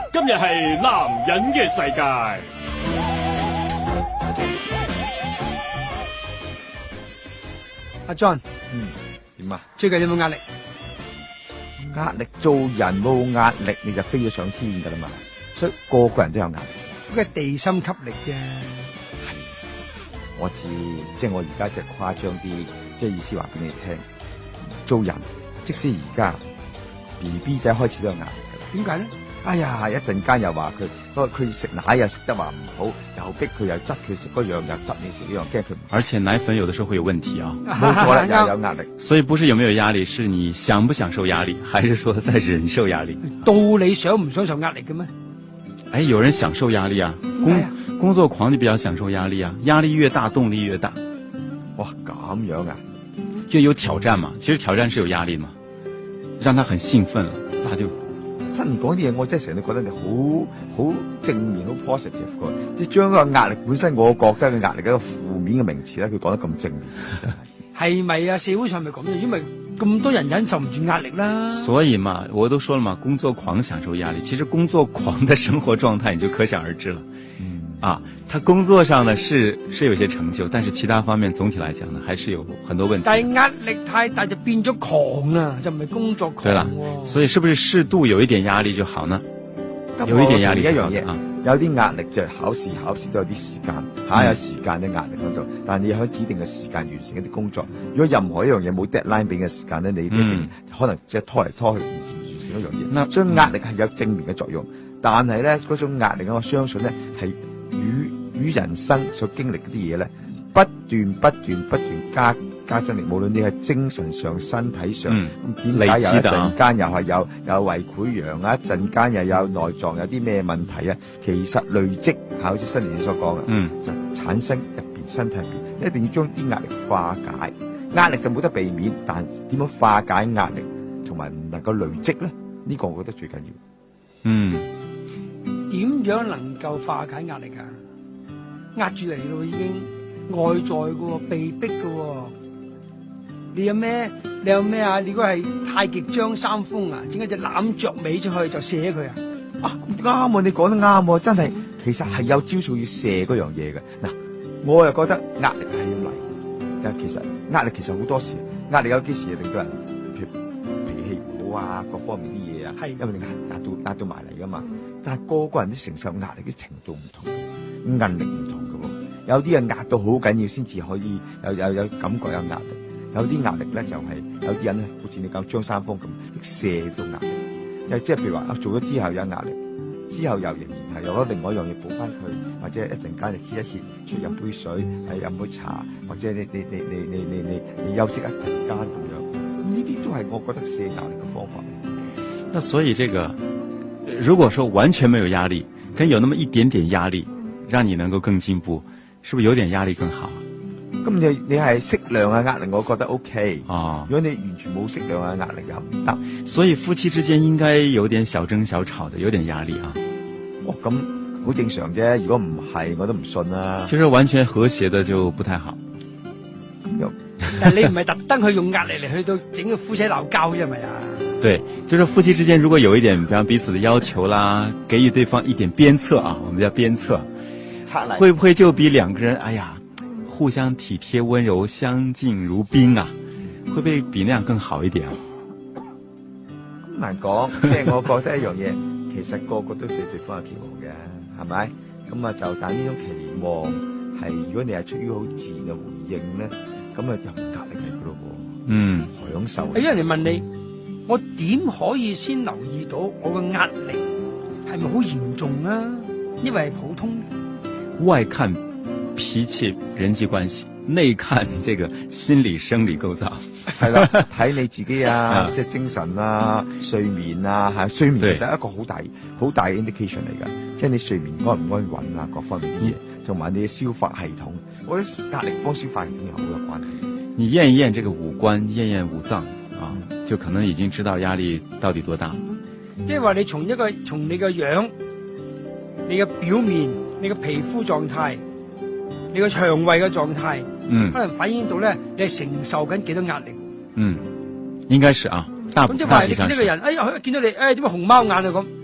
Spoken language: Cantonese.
今日係男人嘅世界。 阿 John， 點啊？ 最近有冇壓力？ 壓力做人冇壓力，你就飛咗上天噶啦嘛。所以個個人都有壓力。 嗰個地心吸力啫。 係，我知，即係我而家即係誇張啲，即係意思話俾你聽，做人即使而家 BB 仔開始都有壓力噶啦。 點解咧？ 哎呀，一陣間又話佢食奶又食得話唔好，又逼佢又執佢食嗰樣，又執你食呢樣，驚佢唔。 而且奶粉有的時候會有問題啊。 冇錯啦，又有壓力。 所以不是有沒有壓力，是你想不想受壓力，還是說在忍受壓力？ 到你想唔想受壓力嘅咩？ 哎，有人享受壓力啊，工作狂就比較享受壓力啊，壓力越大動力越大。 哇，咁樣啊？ 就有挑戰嘛，其實挑戰是有壓力嘛，讓他很興奮了，他就。 新年講啲嘢，我真係成日都覺得你好正面，好 positive 嘅，即係將個壓力本身，我覺得嘅壓力係一個負面嘅名詞咧，佢講得咁正面，真係。係咪啊？社會上咪咁樣，因為咁多人忍受唔住壓力啦。 所以嘛，我都說了嘛，工作狂享受壓力，其實工作狂的生活狀態你就可想而知了。啊，他工作上呢是有些成就，但是其他方面總體來講呢，還是有很多問題。 但係壓力太大就變咗狂啊，就唔係工作狂。 對啦，所以是不是適度有一點壓力就好呢？有一點壓力就好啊。 有啲壓力就係考試都有啲時間，有時間嘅壓力喺度，但係你喺指定嘅時間完成一啲工作。如果任何一樣嘢冇 deadline 俾嘅時間咧，你一定可能即係拖嚟拖去完成一樣嘢。所以壓力係有正面嘅作用，但係咧嗰種壓力我相信咧係與人生所經歷嗰啲嘢咧，不斷加增力。無論你係精神上、身體上，點解有一陣間又係有胃潰瘍啊，一陣間又有內臟有啲咩問題啊？其實累積，好似新年你所講嘅，就產生入邊身體入邊，一定要將啲壓力化解。壓力就冇得避免，但點樣化解壓力，同埋唔能夠累積咧？呢個我覺得最緊要。 點樣能夠化解壓力啊？壓住嚟咯，已經外在嘅，被逼嘅。你有咩啊？你如果係太極張三豐啊，整一隻攬着尾出去就射佢啊？ 啱啊！你講得啱啊！真係，其實係有招數要射嗰樣嘢嘅。嗱，我又覺得壓力係要嚟，但其實壓力其實好多時，壓力有幾時令到人脾氣唔好啊，各方面啲嘢啊，因為你壓到埋嚟噶嘛。但係個個人都承受壓力嘅程度唔同，壓力唔同嘅喎。有啲人壓到好緊要先至可以有感覺有壓力。有啲壓力咧就係有啲人咧，好似你講張三豐咁，射到壓力，即係譬如話做咗之後有壓力，之後又仍然係有咗另外一樣嘢補翻佢，或者一陣間就歇一歇，出去飲杯水，飲杯茶，或者你休息一陣間咁樣，呢啲都係我覺得射壓力嘅方法。 那所以這個，如果說完全沒有壓力，跟有那麼一點點壓力，讓你能夠更進步，是不是有點壓力更好？ 咁你係適量嘅壓力，我覺得 OK。如果你完全冇適量嘅壓力又唔得。 所以夫妻之間應該有點小爭小吵的，有點壓力啊。 咁好正常啫。如果唔係，我都唔信啦。 其實完全和諧的就不太好。 但你唔係特登去用壓力嚟去到整個夫妻鬧交啫，係咪啊？ 對，就是夫妻之間如果有一點，比方彼此的要求啦，給予對方一點鞭策啊，我們叫鞭策，會不會就比兩個人，哎呀，互相體貼溫柔，相敬如賓啊，會不會比那樣更好一點啊？ 咁難講，即係我覺得一樣嘢，其實個個都對對方有期望嘅，係咪？咁啊就但呢種期望係，如果你係出於好自然嘅回應咧，咁啊就壓力嚟噶咯喎。享受。 有人問你，我點可以先留意到我嘅壓力係咪好嚴重啊？因為係普通。 外看脾氣人際關係，內看這個心理生理構造。 係啦，睇你自己啊，即係精神啊、睡眠啊，係睡眠其實係一個好大嘅 indication 嚟噶，即係你睡眠安唔安穩啊，各方面啲嘢，同埋你嘅消化系統，我覺得壓力幫消化系統有好有關係。 你驗一驗這個五官，驗驗五臟啊，就可能已經知道壓力到底多大。 即係話你從你嘅樣、你嘅表面、你嘅皮膚狀態、你嘅腸胃嘅狀態，可能反映到咧你係承受緊幾多壓力。 應該是啊，大體上。 咁即係話你見呢個人，哎呀，見到你，點解熊貓眼啊咁？